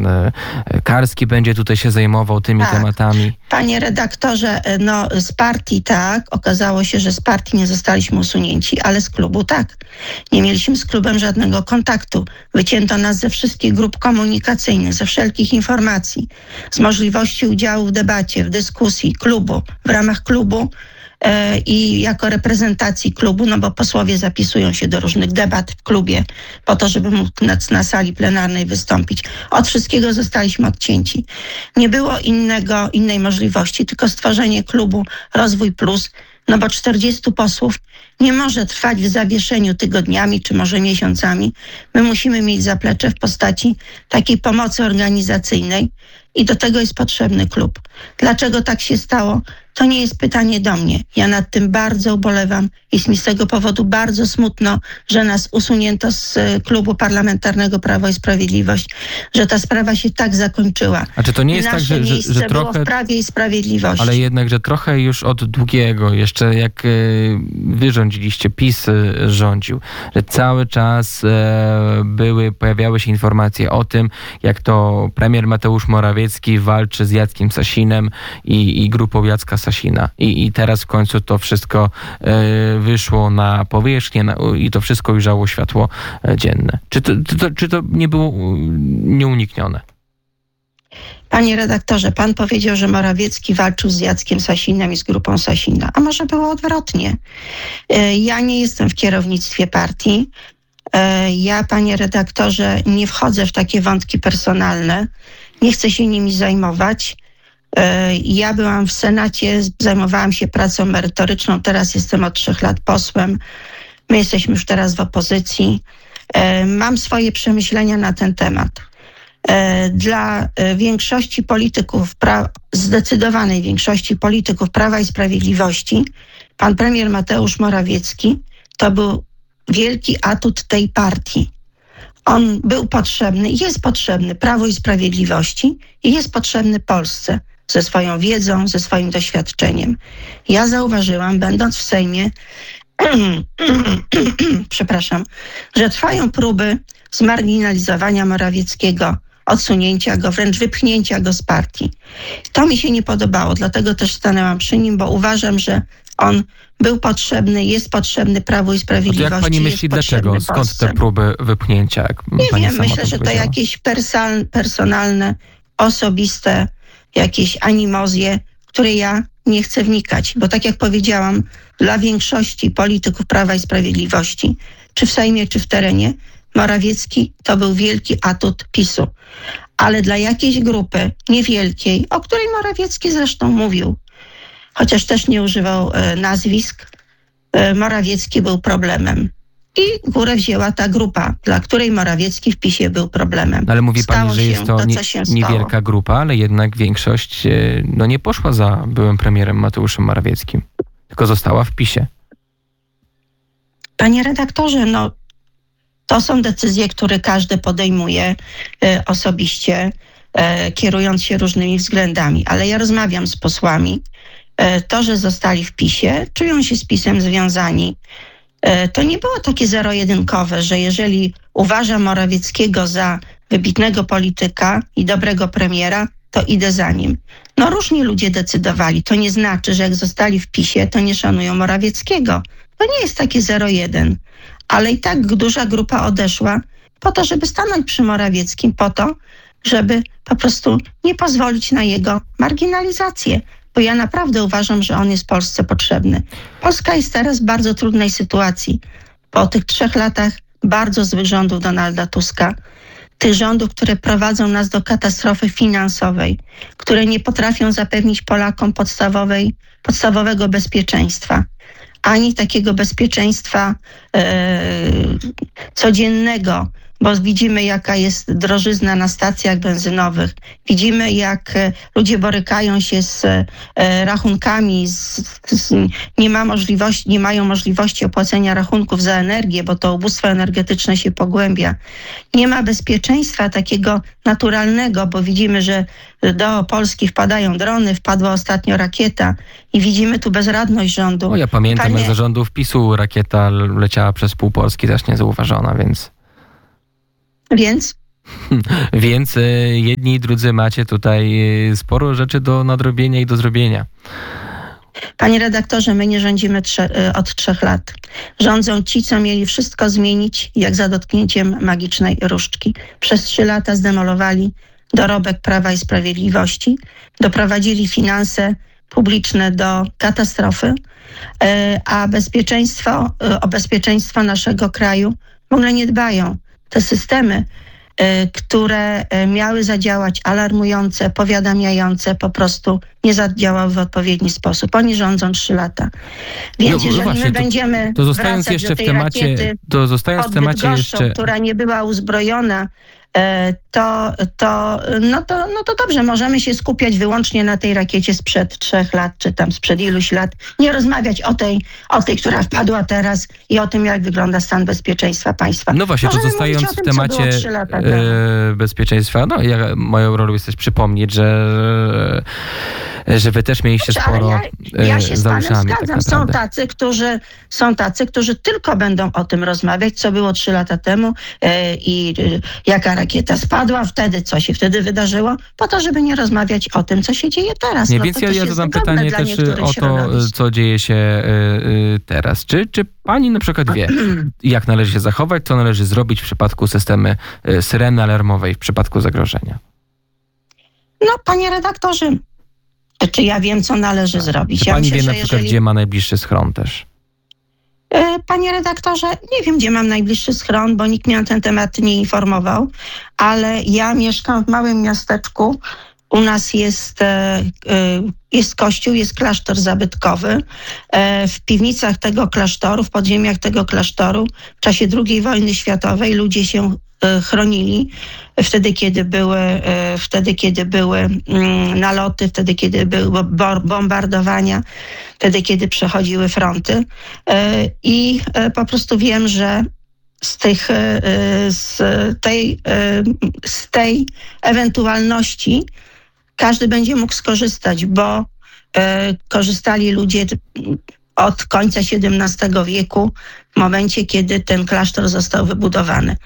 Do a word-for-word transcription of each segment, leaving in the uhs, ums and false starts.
Karski będzie tutaj się zajmował tymi tak. tematami. Panie redaktorze, no z partii tak, okazało się, że z partii nie zostaliśmy usunięci, ale z klubu tak. Nie mieliśmy z klubem żadnego kontaktu. Wycięto nas ze wszystkich grup komunikacyjnych, ze wszelkich informacji, z możliwości udziału w debacie, w dyskusji klubu, w ramach klubu e, i jako reprezentacji klubu, no bo posłowie zapisują się do różnych debat w klubie po to, żeby mógł na, na sali plenarnej wystąpić. Od wszystkiego zostaliśmy odcięci. Nie było innego, innej możliwości, tylko stworzenie klubu Rozwój Plus, no bo czterdziestu posłów nie może trwać w zawieszeniu tygodniami, czy może miesiącami. My musimy mieć zaplecze w postaci takiej pomocy organizacyjnej i do tego jest potrzebny klub. Dlaczego tak się stało? To nie jest pytanie do mnie. Ja nad tym bardzo ubolewam. Jest mi z tego powodu bardzo smutno, że nas usunięto z klubu parlamentarnego Prawo i Sprawiedliwość, że ta sprawa się tak zakończyła. A czy to nie jest Nasze tak, że, że, miejsce że było trochę... w Prawie i Sprawiedliwości. Ale jednak, że trochę już od długiego, jeszcze jak wy rządziliście, PiS rządził, że cały czas były, pojawiały się informacje o tym, jak to premier Mateusz Morawiecki walczy z Jackiem Sasinem i, i grupą Jacka Sasina. I, I teraz w końcu to wszystko wyszło na powierzchnię na, i to wszystko ujrzało światło dzienne. Czy to, czy to, czy to nie było nieuniknione? Panie redaktorze, pan powiedział, że Morawiecki walczył z Jackiem Sasinem i z grupą Sasina. A może było odwrotnie? Ja nie jestem w kierownictwie partii. Ja, panie redaktorze, nie wchodzę w takie wątki personalne. Nie chcę się nimi zajmować. Ja byłam w Senacie, zajmowałam się pracą merytoryczną. Teraz jestem od trzech lat posłem. My jesteśmy już teraz w opozycji. Mam swoje przemyślenia na ten temat. Dla większości polityków, zdecydowanej większości polityków Prawa i Sprawiedliwości, pan premier Mateusz Morawiecki to był wielki atut tej partii. On był potrzebny, jest potrzebny Prawu i Sprawiedliwości i jest potrzebny Polsce ze swoją wiedzą, ze swoim doświadczeniem. Ja zauważyłam, będąc w Sejmie, przepraszam, że trwają próby zmarginalizowania Morawieckiego, odsunięcia go, wręcz wypchnięcia go z partii. To mi się nie podobało, dlatego też stanęłam przy nim, bo uważam, że on był potrzebny, jest potrzebny Prawu i Sprawiedliwości. A to jak pani myśli, dlaczego? Skąd te próby wypchnięcia? Jak nie pani wiem, sama myślę, że to jakieś persal, personalne, osobiste, jakieś animozje, w które ja nie chcę wnikać. Bo tak jak powiedziałam, dla większości polityków Prawa i Sprawiedliwości, czy w Sejmie, czy w terenie, Morawiecki to był wielki atut PiSu. Ale dla jakiejś grupy niewielkiej, o której Morawiecki zresztą mówił, chociaż też nie używał e, nazwisk, e, Morawiecki był problemem. I górę wzięła ta grupa, dla której Morawiecki w PiSie był problemem. Ale mówi Stało pani, że jest to, to nie, co się niewielka stało. grupa, ale jednak większość e, no nie poszła za byłym premierem Mateuszem Morawieckim, tylko została w PiSie. Panie redaktorze, no to są decyzje, które każdy podejmuje e, osobiście, e, kierując się różnymi względami. Ale ja rozmawiam z posłami. E, to, że zostali w PiSie, czują się z PiSem związani. E, to nie było takie zero-jedynkowe, że jeżeli uważam Morawieckiego za wybitnego polityka i dobrego premiera, to idę za nim. No różni ludzie decydowali. To nie znaczy, że jak zostali w PiSie, to nie szanują Morawieckiego. To nie jest takie zero-jeden. Ale i tak duża grupa odeszła po to, żeby stanąć przy Morawieckim, po to, żeby po prostu nie pozwolić na jego marginalizację. Bo ja naprawdę uważam, że on jest Polsce potrzebny. Polska jest teraz w bardzo trudnej sytuacji. Po tych trzech latach bardzo złych rządów Donalda Tuska, tych rządów, które prowadzą nas do katastrofy finansowej, które nie potrafią zapewnić Polakom podstawowej, podstawowego bezpieczeństwa. Ani takiego bezpieczeństwa e, codziennego, bo widzimy, jaka jest drożyzna na stacjach benzynowych. Widzimy, jak e, ludzie borykają się z e, rachunkami, z, z, nie ma możliwości, nie mają możliwości opłacenia rachunków za energię, bo to ubóstwo energetyczne się pogłębia. Nie ma bezpieczeństwa takiego naturalnego, bo widzimy, że do Polski wpadają drony, wpadła ostatnio rakieta i widzimy tu bezradność rządu. O, ja pamiętam, Panie... jak za rządów PiSu rakieta leciała przez pół Polski, też niezauważona, więc... Więc Więc jedni i drudzy macie tutaj sporo rzeczy do nadrobienia i do zrobienia. Panie redaktorze, my nie rządzimy trze- od trzech lat. Rządzą ci, co mieli wszystko zmienić, jak za dotknięciem magicznej różdżki. Przez trzy lata zdemolowali dorobek Prawa i Sprawiedliwości, doprowadzili finanse publiczne do katastrofy, a bezpieczeństwo, o bezpieczeństwo naszego kraju w ogóle nie dbają. Te systemy, które miały zadziałać alarmujące, powiadamiające, po prostu nie zadziałały w odpowiedni sposób. Oni rządzą trzy lata. Więc no, jeżeli właśnie, my to, będziemy to zostając wracać jeszcze do w tej temacie, rakiety to zostając w od temacie Bydgoszczą, jeszcze... która nie była uzbrojona, to, to, no to, no to dobrze, możemy się skupiać wyłącznie na tej rakiecie sprzed trzech lat, czy tam sprzed iluś lat. Nie rozmawiać o tej, o tej, która wpadła teraz i o tym, jak wygląda stan bezpieczeństwa państwa. No właśnie, możemy to zostając tym, w temacie e, bezpieczeństwa, no ja, moją rolą jest też przypomnieć, że że wy też mieliście Dobrze, sporo ja, ja się z za uszami. zgadzam. Tak są tacy, którzy są tacy, którzy tylko będą o tym rozmawiać, co było trzy lata temu e, i e, jaka rakieta spadła wtedy, co się wtedy wydarzyło, po to, żeby nie rozmawiać o tym, co się dzieje teraz. Nie, no, więc to ja, też ja jest zadam wygodne pytanie dla też niektórych o to, środowisk. co dzieje się y, y, teraz. Czy, czy pani na przykład wie, jak należy się zachować, co należy zrobić w przypadku systemu y, syreny alarmowej w przypadku zagrożenia? No, panie redaktorze, czy ja wiem, co należy zrobić? Czy Ja pani myślę, wie na że przykład, jeżeli... gdzie ma najbliższy schron też? Panie redaktorze, nie wiem, gdzie mam najbliższy schron, bo nikt mnie na ten temat nie informował, ale ja mieszkam w małym miasteczku. U nas jest, jest kościół, jest klasztor zabytkowy. W piwnicach tego klasztoru, w podziemiach tego klasztoru w czasie drugiej wojny światowej ludzie się chronili. Wtedy, kiedy były, wtedy, kiedy były naloty, wtedy, kiedy były bombardowania, wtedy, kiedy przechodziły fronty. I po prostu wiem, że z, tych, z, tej, z tej ewentualności każdy będzie mógł skorzystać, bo korzystali ludzie od końca siedemnastego wieku, w momencie, kiedy ten klasztor został wybudowany.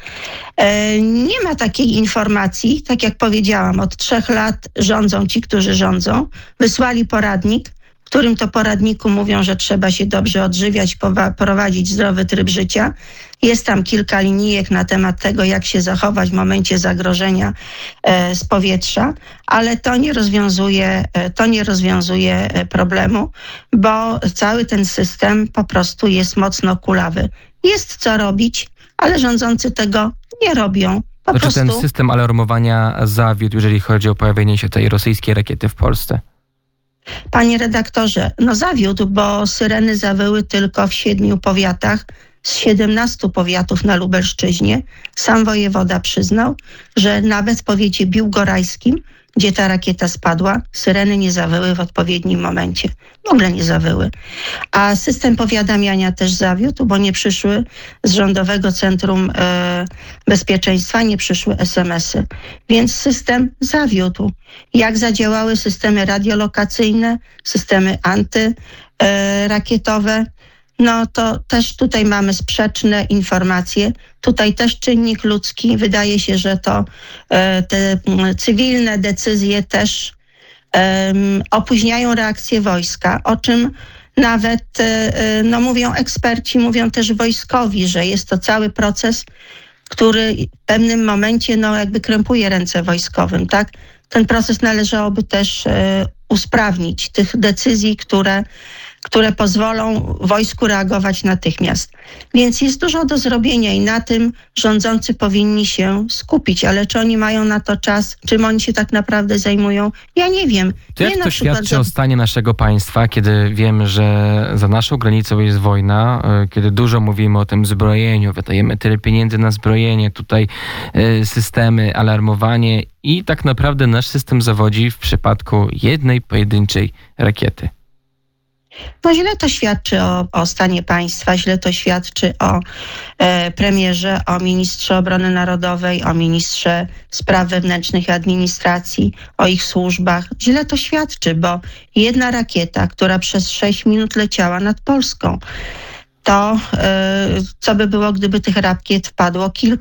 Nie ma takiej informacji, tak jak powiedziałam, od trzech lat rządzą ci, którzy rządzą. Wysłali poradnik, w którym to poradniku mówią, że trzeba się dobrze odżywiać, prowadzić zdrowy tryb życia. Jest tam kilka linijek na temat tego, jak się zachować w momencie zagrożenia e, z powietrza, ale to nie rozwiązuje, to nie rozwiązuje problemu, bo cały ten system po prostu jest mocno kulawy. Jest co robić, ale rządzący tego nie robią. Po znaczy prostu... ten system alarmowania zawiódł, jeżeli chodzi o pojawienie się tej rosyjskiej rakiety w Polsce? Panie redaktorze, no zawiódł, bo syreny zawyły tylko w siedmiu powiatach z siedemnastu powiatów na Lubelszczyźnie. Sam wojewoda przyznał, że nawet w powiecie biłgorajskim, gdzie ta rakieta spadła, syreny nie zawyły w odpowiednim momencie. W ogóle nie zawyły. A system powiadamiania też zawiódł, bo nie przyszły z Rządowego Centrum e, Bezpieczeństwa, nie przyszły es em esy. Więc system zawiódł. Jak zadziałały systemy radiolokacyjne, systemy antyrakietowe, no to też tutaj mamy sprzeczne informacje. Tutaj też czynnik ludzki. Wydaje się, że to e, te cywilne decyzje też um, opóźniają reakcję wojska, o czym nawet e, no, mówią eksperci, mówią też wojskowi, że jest to cały proces, który w pewnym momencie no, jakby krępuje ręce wojskowym, tak? Ten proces należałoby też e, usprawnić, tych decyzji, które które pozwolą wojsku reagować natychmiast. Więc jest dużo do zrobienia i na tym rządzący powinni się skupić. Ale czy oni mają na to czas? Czym oni się tak naprawdę zajmują? Ja nie wiem. To jak nie to świadczy za... o stanie naszego państwa, kiedy wiemy, że za naszą granicą jest wojna, kiedy dużo mówimy o tym zbrojeniu, wydajemy tyle pieniędzy na zbrojenie, tutaj systemy, alarmowanie i tak naprawdę nasz system zawodzi w przypadku jednej pojedynczej rakiety. No źle to świadczy o, o stanie państwa, źle to świadczy o e, premierze, o ministrze obrony narodowej, o ministrze spraw wewnętrznych i administracji, o ich służbach. Źle to świadczy, bo jedna rakieta, która przez sześć minut leciała nad Polską, to e, co by było, gdyby tych rakiet wpadło kilka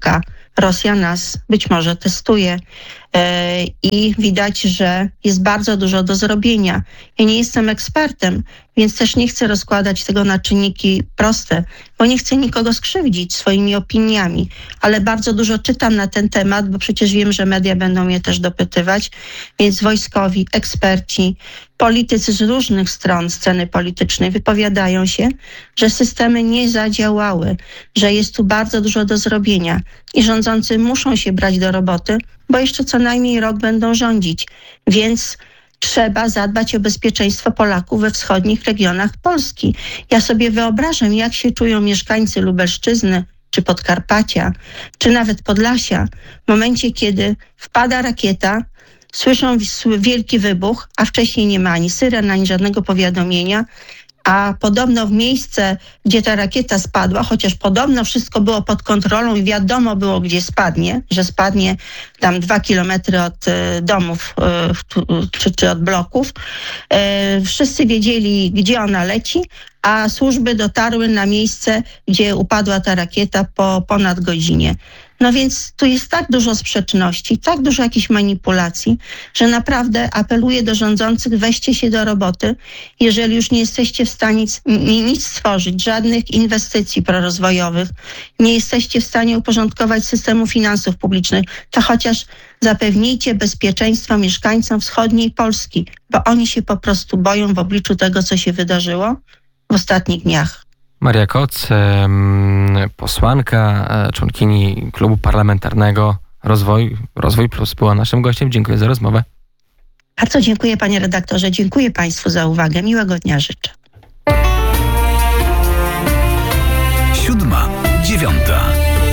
Rosja nas być może testuje i widać, że jest bardzo dużo do zrobienia. Ja nie jestem ekspertem, więc też nie chcę rozkładać tego na czynniki proste, bo nie chcę nikogo skrzywdzić swoimi opiniami, ale bardzo dużo czytam na ten temat, bo przecież wiem, że media będą mnie też dopytywać, więc wojskowi, eksperci, politycy z różnych stron sceny politycznej wypowiadają się, że systemy nie zadziałały, że jest tu bardzo dużo do zrobienia i rządzący muszą się brać do roboty, bo jeszcze co najmniej rok będą rządzić, więc trzeba zadbać o bezpieczeństwo Polaków we wschodnich regionach Polski. Ja sobie wyobrażam, jak się czują mieszkańcy Lubelszczyzny, czy Podkarpacia, czy nawet Podlasia, w momencie, kiedy wpada rakieta, słyszą wielki wybuch, a wcześniej nie ma ani syren, ani żadnego powiadomienia, a podobno w miejsce, gdzie ta rakieta spadła, chociaż podobno wszystko było pod kontrolą i wiadomo było, gdzie spadnie, że spadnie tam dwa kilometry od y, domów y, czy, czy od bloków, y, wszyscy wiedzieli, gdzie ona leci, a służby dotarły na miejsce, gdzie upadła ta rakieta po ponad godzinie. No więc tu jest tak dużo sprzeczności, tak dużo jakichś manipulacji, że naprawdę apeluję do rządzących, weźcie się do roboty. Jeżeli już nie jesteście w stanie nic, nic stworzyć, żadnych inwestycji prorozwojowych, nie jesteście w stanie uporządkować systemu finansów publicznych, to chociaż zapewnijcie bezpieczeństwo mieszkańcom wschodniej Polski, bo oni się po prostu boją w obliczu tego, co się wydarzyło w ostatnich dniach. Maria Koc, posłanka, członkini Klubu Parlamentarnego Rozwój, Rozwój Plus była naszym gościem. Dziękuję za rozmowę. Bardzo dziękuję, panie redaktorze. Dziękuję państwu za uwagę. Miłego dnia życzę. Siódma, dziewiąta.